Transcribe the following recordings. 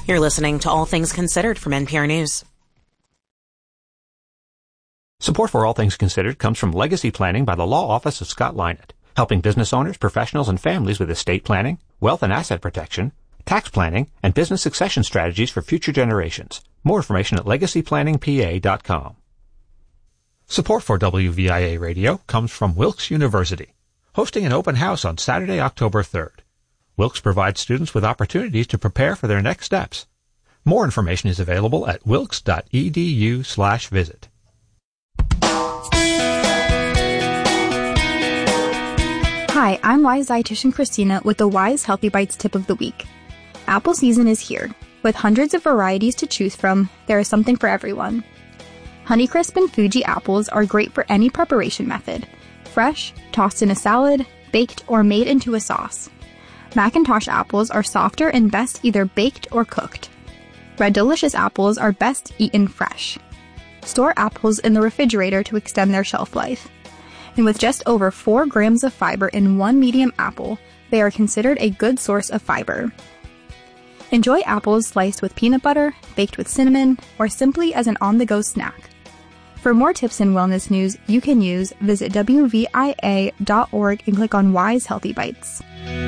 You're listening to All Things Considered from NPR News. Support for All Things Considered comes from Legacy Planning by the Law Office of Scott Lynott, helping business owners, professionals, and families with estate planning, wealth and asset protection, tax planning, and business succession strategies for future generations. More information at legacyplanningpa.com. Support for WVIA Radio comes from Wilkes University, hosting an open house on Saturday, October 3rd. Wilkes provides students with opportunities to prepare for their next steps. More information is available at wilkes.edu/visit. Hi, I'm Wise Dietitian Christina with the Wise Healthy Bites tip of the week. Apple season is here. With hundreds of varieties to choose from, there is something for everyone. Honeycrisp and Fuji apples are great for any preparation method. Fresh, tossed in a salad, baked, or made into a sauce. Macintosh apples are softer and best either baked or cooked. Red Delicious apples are best eaten fresh. Store apples in the refrigerator to extend their shelf life. And with just over 4 grams of fiber in one medium apple, they are considered a good source of fiber. Enjoy apples sliced with peanut butter, baked with cinnamon, or simply as an on-the-go snack. For more tips and wellness news you can use, visit WVIA.org and click on Wise Healthy Bites.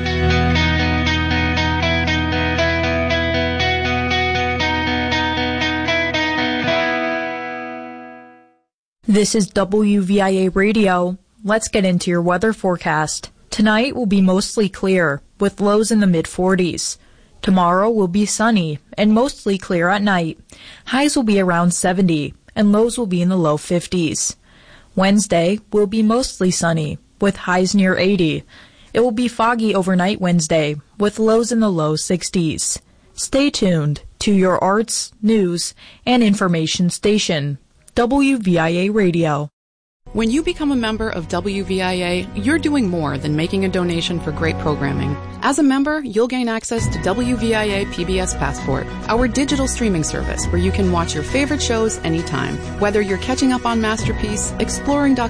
This is WVIA Radio. Let's get into your weather forecast. Tonight will be mostly clear, with lows in the mid-40s. Tomorrow will be sunny and mostly clear at night. Highs will be around 70, and lows will be in the low 50s. Wednesday will be mostly sunny, with highs near 80. It will be foggy overnight Wednesday, with lows in the low 60s. Stay tuned to your arts, news, and information station. WVIA Radio. When you become a member of WVIA, you're doing more than making a donation for great programming. As a member, you'll gain access to WVIA PBS Passport, our digital streaming service where you can watch your favorite shows anytime. Whether you're catching up on Masterpiece, exploring